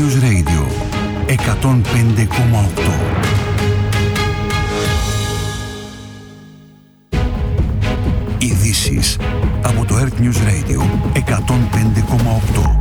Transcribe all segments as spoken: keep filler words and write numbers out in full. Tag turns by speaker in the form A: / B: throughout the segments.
A: News Radio εκατόν πέντε κόμμα οκτώ. Ειδήσεις από το Earth News Radio εκατόν πέντε κόμμα οκτώ.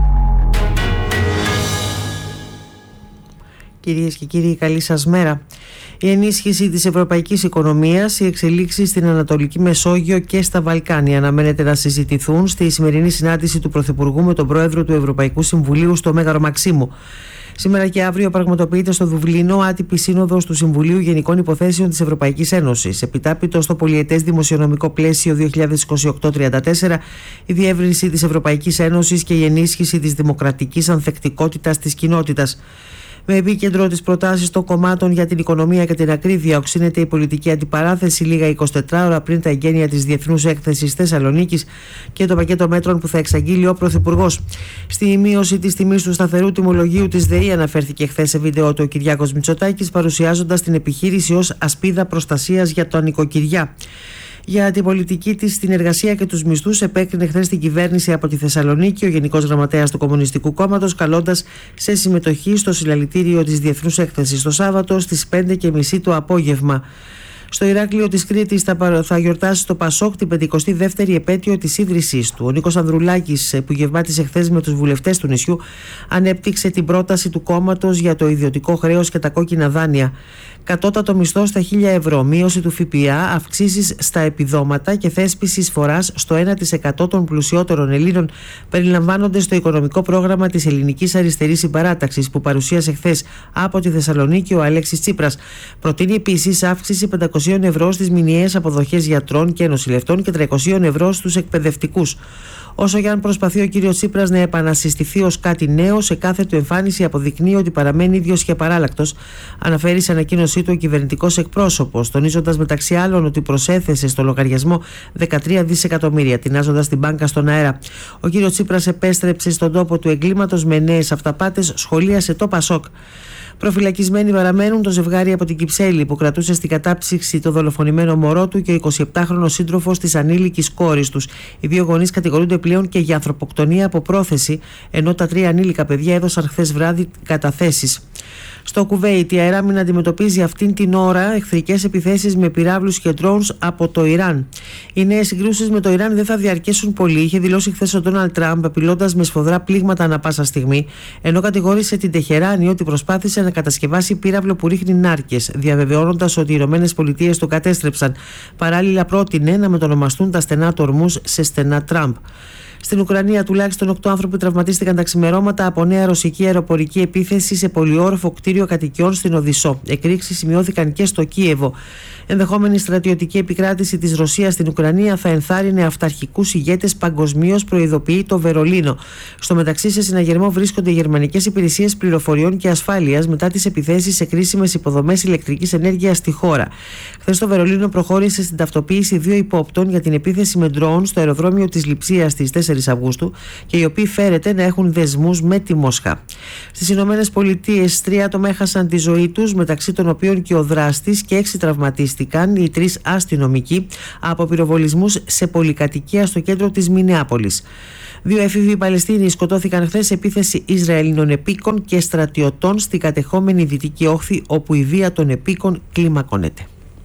B: Κυρίες και κύριοι, καλή σας μέρα. Η ενίσχυση της ευρωπαϊκής οικονομίας, οι εξελίξεις στην Ανατολική Μεσόγειο και στα Βαλκάνια αναμένεται να συζητηθούν στη σημερινή συνάντηση του Πρωθυπουργού με τον Πρόεδρο του Ευρωπαϊκού Συμβουλίου στο Μέγαρο Μαξίμου. Σήμερα και αύριο πραγματοποιείται στο Δουβλίνο άτυπη σύνοδος του Συμβουλίου Γενικών Υποθέσεων της Ευρωπαϊκής Ένωσης. Επιτάπητο στο πολιετές δημοσιονομικό πλαίσιο δύο χιλιάδες είκοσι οκτώ τριάντα τέσσερα, η διεύρυνση της Ευρωπαϊκής Ένωσης και η ενίσχυση της δημοκρατικής ανθεκτικότητας της κοινότητας. Με επίκεντρο τις προτάσεις των κομμάτων για την οικονομία και την ακρίβεια, οξύνεται η πολιτική αντιπαράθεση λίγα εικοσιτέσσερις ώρα πριν τα εγγένεια της Διεθνούς Έκθεσης Θεσσαλονίκης και το πακέτο μέτρων που θα εξαγγείλει ο Πρωθυπουργός. Στη μείωση της τιμής του σταθερού τιμολογίου της ΔΕΗ αναφέρθηκε χθες σε βίντεο του ο Κυριάκος Μητσοτάκης, παρουσιάζοντας την επιχείρηση ως ασπίδα προστασίας για τα νοικοκυριά. Για την πολιτική της στην εργασία και τους μισθούς, επέκρινε χθες την κυβέρνηση από τη Θεσσαλονίκη ο Γενικός Γραμματέας του Κομμουνιστικού Κόμματος, καλώντας σε συμμετοχή στο συλλαλητήριο της Διεθνούς Έκθεσης το Σάββατο στις πέντε και μισή το απόγευμα. Στο Ηράκλειο της Κρήτης θα, θα γιορτάσει το Πασόκ την πενηκοστή δεύτερη επέτειο της ίδρυσής του. Ο Νίκος Ανδρουλάκης, που γευμάτισε χθες με τους βουλευτές του νησιού, ανέπτυξε την πρόταση του κόμματος για το ιδιωτικό χρέος και τα κόκκινα δάνεια. Κατώτατο μισθό στα χίλια ευρώ, μείωση του ΦΠΑ, αυξήσεις στα επιδόματα και θέσπιση εισφοράς στο ένα τοις εκατό των πλουσιότερων Ελλήνων περιλαμβάνονται στο οικονομικό πρόγραμμα της Ελληνικής Αριστερής Συμπαράταξης που παρουσίασε χθες από τη Θεσσαλονίκη ο Αλέξης Τσίπρας. Προτείνει επίσης αύξηση πεντακόσια ευρώ στις μηνιαίες αποδοχές γιατρών και νοσηλευτών και τριακόσια ευρώ στους εκπαιδευτικούς. Όσο και αν προσπαθεί ο κύριος Τσίπρας να επανασυστηθεί ως κάτι νέο, σε κάθε του εμφάνιση αποδεικνύει ότι παραμένει ίδιος και απαράλλακτος, αναφέρει σε ανακοίνωσή του ο κυβερνητικός εκπρόσωπος, τονίζοντας μεταξύ άλλων ότι προσέθεσε στο λογαριασμό δεκατρία δισεκατομμύρια, τεινάζοντας την μπάνκα στον αέρα. Ο κύριος Τσίπρας επέστρεψε στον τόπο του εγκλήματος με νέες αυταπάτες, σχολίασε το Πασόκ. Προφυλακισμένοι παραμένουν το ζευγάρι από την Κυψέλη που κρατούσε στην κατάψυξη το δολοφονημένο μωρό του και ο εικοσιεπτάχρονος σύντροφος της ανήλικης κόρης τους. Οι δύο γονείς κατηγορούνται πλέον και για ανθρωποκτονία από πρόθεση, ενώ τα τρία ανήλικα παιδιά έδωσαν χθες βράδυ καταθέσεις. Στο Κουβέιτ, η αεράμινα αντιμετωπίζει αυτήν την ώρα εχθρικές επιθέσεις με πυράβλους και drones από το Ιράν. Οι νέες συγκρούσεις με το Ιράν δεν θα διαρκέσουν πολύ, είχε δηλώσει χθες ο Ντόναλντ Τραμπ, απειλώντας με σφοδρά πλήγματα ανά πάσα στιγμή, ενώ κατηγόρησε την Τεχεράνη ότι προσπάθησε να κατασκευάσει πύραυλο που ρίχνει νάρκες, διαβεβαιώνοντας ότι οι Ηνωμένες Πολιτείες το κατέστρεψαν. Παράλληλα, πρότεινε να μετονομαστούν τα στενά του Ορμούζ σε στενά Τραμπ. Στην Ουκρανία, τουλάχιστον οκτώ άνθρωποι τραυματίστηκαν τα ξημερώματα από νέα ρωσική αεροπορική επίθεση σε πολυόροφο κτίριο κατοικιών στην Οδυσσό. Εκρήξεις σημειώθηκαν και στο Κίεβο. Ενδεχόμενη στρατιωτική επικράτηση της Ρωσίας στην Ουκρανία θα ενθάρρυνε αυταρχικούς ηγέτες παγκοσμίως, προειδοποιεί το Βερολίνο. Στο μεταξύ, σε συναγερμό βρίσκονται οι γερμανικές υπηρεσίες πληροφοριών και ασφάλειας μετά τις επιθέσεις σε κρίσιμες υποδομές ηλεκτρικής ενέργειας στη χώρα. Χθες το Βερολίνο προχώρησε στην ταυτοποίηση δύο υπόπτων για την επίθεση με ντρόουν στο αεροδρόμιο της Λειψίας στις τέσσερις Αυγούστου και οι οποίοι φέρεται να έχουν δεσμούς με τη Μόσχα. Στις Ηνωμένες Πολιτείες, τρία άτομα έχασαν τη ζωή τους, μεταξύ των οποίων και ο δράστης, και έξι τραυματίστηκαν, οι τρεις αστυνομικοί, από πυροβολισμούς σε πολυκατοικία στο κέντρο της Μινεάπολης. Δύο έφηβοι Παλαιστίνοι σκοτώθηκαν χθες σε επίθεση Ισραηλινών επίκων και στρατιωτών στην κατεχόμενη Δυτική Όχθη, όπου η βία των επίκων κλιμακώνεται.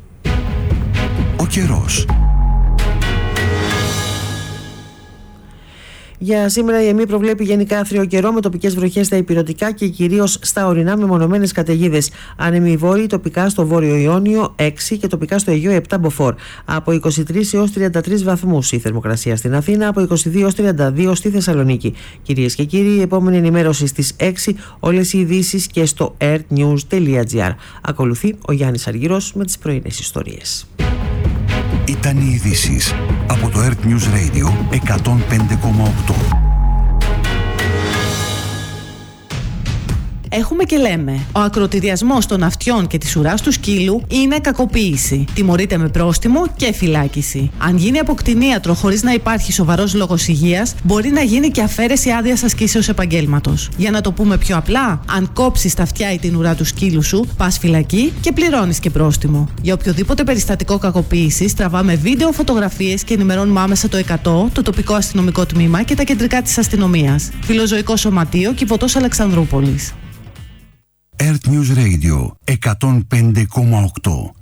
A: Ο καιρός.
B: Για σήμερα η ΕΜΗ προβλέπει γενικά άθριο καιρό με τοπικές βροχές στα ηπειρωτικά και κυρίως στα ορεινά με μονομένες καταιγίδες. Άνεμοι βόρειοι τοπικά στο Βόρειο Ιόνιο έξι και τοπικά στο Αιγαίο επτά μποφόρ. Από είκοσι τρεις έως τριάντα τρεις βαθμούς η θερμοκρασία στην Αθήνα, από είκοσι δύο έως τριάντα δύο στη Θεσσαλονίκη. Κυρίες και κύριοι, η επόμενη ενημέρωση στις έξι, όλες οι ειδήσεις και στο earthnews τελεία gr. Ακολουθεί ο Γιάννης Αργυρός με τις πρωινές ιστορίες.
A: Ήταν οι ειδήσεις από το Earth News Radio εκατόν πέντε κόμμα οκτώ.
C: Έχουμε και λέμε. Ο ακροτηριασμός των αυτιών και της ουράς του σκύλου είναι κακοποίηση. Τιμωρείται με πρόστιμο και φυλάκιση. Αν γίνει από κτηνίατρο χωρίς να υπάρχει σοβαρός λόγος υγείας, μπορεί να γίνει και αφαίρεση άδειας ασκήσεως επαγγέλματος. Για να το πούμε πιο απλά, αν κόψεις τα αυτιά ή την ουρά του σκύλου σου, πας φυλακή και πληρώνεις και πρόστιμο. Για οποιοδήποτε περιστατικό κακοποίησης, τραβάμε βίντεο, φωτογραφίες και ενημερώνουμε άμεσα το εκατό, το τοπικό αστυνομικό τμήμα και τα κεντρικά της αστυνομίας. Φιλοζωικό Σωματείο, Κιβωτός Αλεξανδρούπολης.
A: Earth News Radio εκατόν πέντε κόμμα οκτώ.